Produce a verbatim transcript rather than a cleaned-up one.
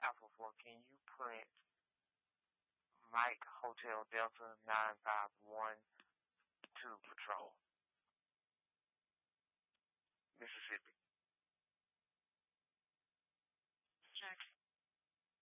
Alpha four, can you put Mike Hotel Delta nine five one to patrol, Mississippi?